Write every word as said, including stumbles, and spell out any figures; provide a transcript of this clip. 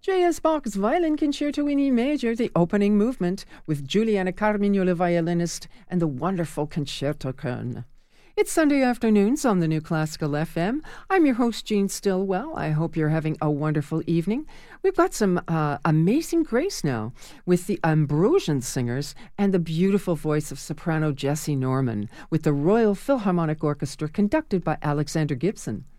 J S. Bach's Violin Concerto in E Major, the opening movement, with Juliana Carmigno, the violinist, and the wonderful Concerto Köln. It's Sunday afternoons on the New Classical F M. I'm your host, Jean Stillwell. I hope you're having a wonderful evening. We've got some uh, Amazing Grace now with the Ambrosian Singers and the beautiful voice of soprano Jessie Norman with the Royal Philharmonic Orchestra conducted by Alexander Gibson.